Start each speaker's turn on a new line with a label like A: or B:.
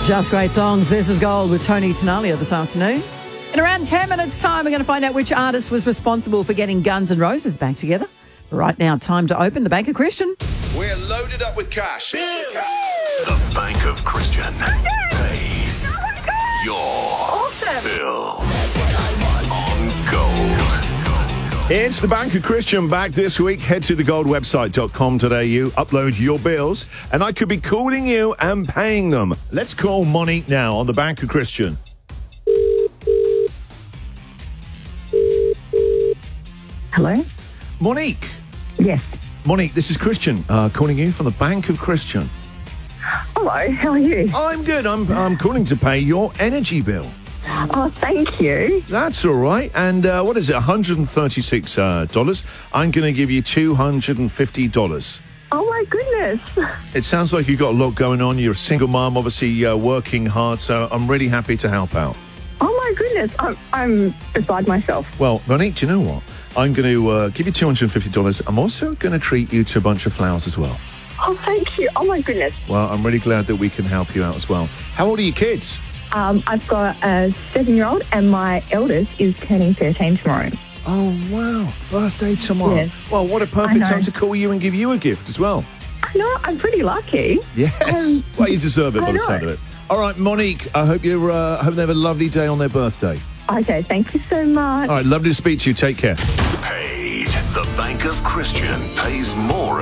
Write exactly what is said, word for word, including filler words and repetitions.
A: Just great songs. This is Gold with Tony Tenalia this afternoon. In around ten minutes' time, we're going to find out which artist was responsible for getting Guns N' Roses back together. But right now, time to open the Bank of Christian.
B: We're loaded up with cash.
C: The Bank of Christian pays your
D: Awesome.
C: bills on Gold.
E: It's the Bank of Christian back this week. Head to the gold website dot com today. You upload your bills, and I could be calling you and paying them. Let's call Monique now on the Bank of Christian.
D: Hello?
E: Monique.
D: Yes.
E: Monique, this is Christian uh, calling you from the Bank of Christian.
D: Hello, how are you?
E: I'm good. I'm, I'm calling to pay your energy bill.
D: Oh, thank you.
E: That's all right. And uh, what is it, one hundred thirty-six dollars? Uh, I'm going to give you two hundred fifty dollars.
D: Oh, my goodness.
E: It sounds like you've got a lot going on. You're a single mum, obviously uh, working hard, so I'm really happy to help out.
D: Oh, my goodness. I'm, I'm beside myself.
E: Well, Monique, do you know what? I'm going to uh, give you two hundred fifty dollars. I'm also going to treat you to a bunch of flowers as well.
D: Oh, thank you. Oh, my goodness.
E: Well, I'm really glad that we can help you out as well. How old are your kids?
D: Um, I've got a seven-year-old and my eldest is turning thirteen tomorrow.
E: Oh, wow. Birthday tomorrow.
D: Yes.
E: Well, what a
D: I
E: perfect
D: know.
E: time to call you and give you a gift as well.
D: I know, I'm pretty lucky.
E: Yes.
D: Um,
E: Well, you deserve it by
D: I
E: the sound
D: know.
E: of it. All right, Monique, I hope, you're, uh, hope they have a lovely day on their birthday.
D: Okay, thank you so much.
E: All right, lovely to speak to you. Take care.
C: Paid. The Bank of Christian pays more